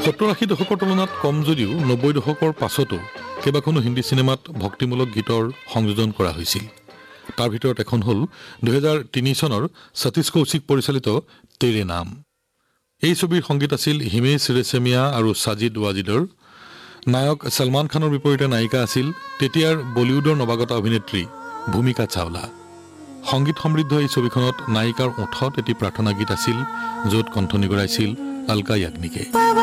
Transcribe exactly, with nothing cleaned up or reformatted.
সত্তৰ আশী দশকৰ তুলনাত কম যদিও নব্বৈ দশকৰ পাছতো কেইবাখনো হিন্দী চিনেমাত ভক্তিমূলক গীতৰ সংযোজন কৰা হৈছিল। তাৰ ভিতৰত এখন হ'ল দুহেজাৰ তিনি চনৰ সতীশ কৌশিক পৰিচালিত তেৰে নাম। এই ছবিৰ সংগীত আছিল হিমেশ ৰেশমিয়া আৰু সাজিদ ৱাজিদৰ। নায়ক সলমান খানৰ বিপৰীতে নায়িকা আছিল তেতিয়াৰ বলিউডৰ নৱাগত অভিনেত্ৰী ভূমিকা চাওলা। সংগীত সমৃদ্ধ এই ছবিখনত নায়িকাৰ ওঠত এটি প্ৰাৰ্থনা গীত আছিল, য'ত কণ্ঠ নিগৰাইছিল অলকা য়াগনিকে।